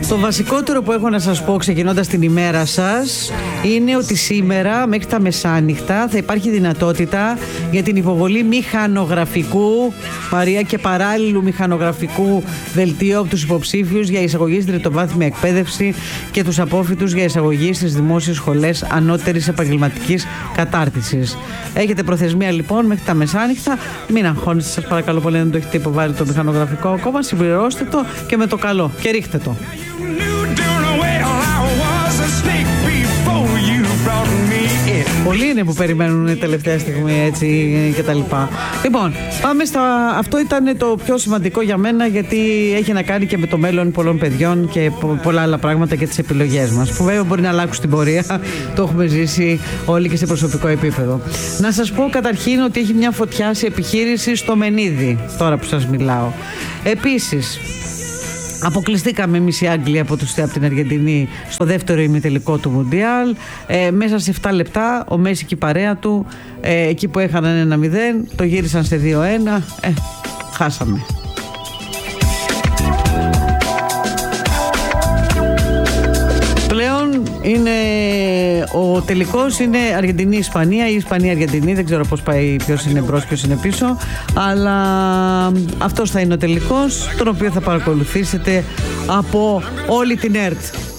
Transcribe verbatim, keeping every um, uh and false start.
Το βασικότερο που έχω να σας πω ξεκινώντας την ημέρα σας είναι ότι σήμερα μέχρι τα μεσάνυχτα θα υπάρχει δυνατότητα για την υποβολή μηχανογραφικού, Μαρία, και παράλληλου μηχανογραφικού δελτίου από τους υποψήφιους για εισαγωγή στην τριτοβάθμια εκπαίδευση και τους απόφοιτους για εισαγωγή στις δημόσιες σχολές ανώτερης επαγγελματικής κατάρτισης. Έχετε προθεσμία λοιπόν μέχρι τα μεσάνυχτα. Μην αγχώνεστε, σας παρακαλώ πολύ, δεν το έχετε υποβάλει το μηχανογραφικό ακόμα. Συμπληρώστε το και με το καλό και ρίχτε το. Πολλοί είναι που περιμένουν τελευταία στιγμή, έτσι, και τα λοιπά. Λοιπόν, πάμε στα... Αυτό ήταν το πιο σημαντικό για μένα, γιατί έχει να κάνει και με το μέλλον πολλών παιδιών και πολλά άλλα πράγματα και τις επιλογές μας, που βέβαια μπορεί να αλλάξουν στην πορεία. Το έχουμε ζήσει όλοι και σε προσωπικό επίπεδο. Να σας πω καταρχήν ότι έχει μια φωτιά σε επιχείρηση στο Μενίδη, τώρα που σας μιλάω. Επίσης, αποκλειστήκαμε εμείς οι Άγγλοι από, τους, από την Αργεντινή στο δεύτερο ημιτελικό του Μουντιάλ. Ε, μέσα σε επτά λεπτά ο Μέση και η παρέα του, ε, εκεί που έχαναν ένα μηδέν, το γύρισαν σε δύο ένα. Ε, χάσαμε. Πλέον είναι ο τελικός, είναι Αργεντινή-Ισπανία ή Ισπανία-Αργεντινή, δεν ξέρω πώς πάει, ποιος είναι μπρος, ποιος είναι πίσω, αλλά αυτός θα είναι ο τελικός, τον οποίο θα παρακολουθήσετε από όλη την ΕΡΤ.